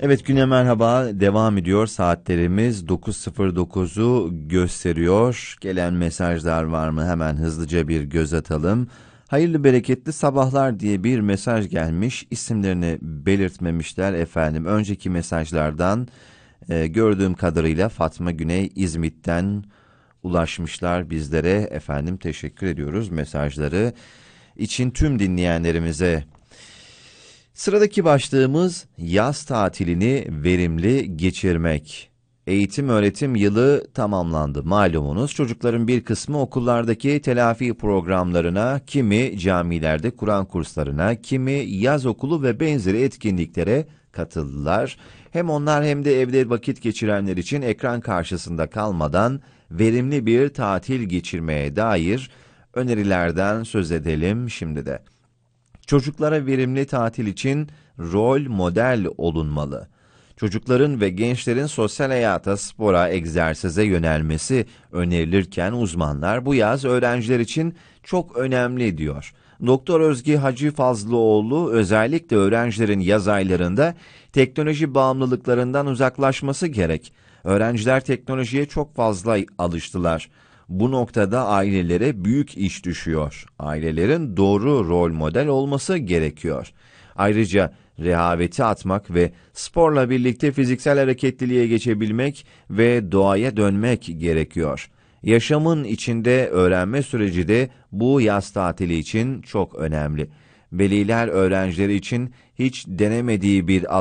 Evet, güne merhaba devam ediyor. Saatlerimiz 9.09'u gösteriyor. Gelen mesajlar var mı? Hemen hızlıca bir göz atalım. Hayırlı bereketli sabahlar diye bir mesaj gelmiş. İsimlerini belirtmemişler efendim. Önceki mesajlardan gördüğüm kadarıyla Fatma Güney İzmit'ten ulaşmışlar bizlere. Efendim teşekkür ediyoruz mesajları için tüm dinleyenlerimize. Sıradaki başlığımız yaz tatilini verimli geçirmek. Eğitim öğretim yılı tamamlandı. Malumunuz çocukların bir kısmı okullardaki telafi programlarına, kimi camilerde Kur'an kurslarına, kimi yaz okulu ve benzeri etkinliklere katıldılar. Hem onlar hem de evde vakit geçirenler için ekran karşısında kalmadan verimli bir tatil geçirmeye dair önerilerden söz edelim şimdi de. Çocuklara verimli tatil için rol model olunmalı. Çocukların ve gençlerin sosyal hayata, spora, egzersize yönelmesi önerilirken uzmanlar bu yaz öğrenciler için çok önemli diyor. Doktor Özge Hacı Fazlıoğlu özellikle öğrencilerin yaz aylarında teknoloji bağımlılıklarından uzaklaşması gerek. Öğrenciler teknolojiye çok fazla alıştılar. Bu noktada ailelere büyük iş düşüyor. Ailelerin doğru rol model olması gerekiyor. Ayrıca rehaveti atmak ve sporla birlikte fiziksel hareketliliğe geçebilmek ve doğaya dönmek gerekiyor. Yaşamın içinde öğrenme süreci de bu yaz tatili için çok önemli. Veliler öğrencileri için hiç denemediği bir